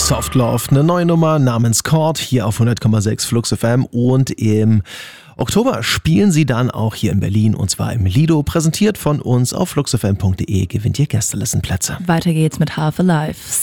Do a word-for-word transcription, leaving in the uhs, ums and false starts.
Soft Love, eine neue Nummer namens Chord hier auf hundert Komma sechs Flux F M, und im Oktober spielen sie dann auch hier in Berlin, und zwar im Lido, präsentiert von uns auf fluxfm punkt de. Gewinnt ihr Gästelistenplätze. Weiter geht's mit Half Alive.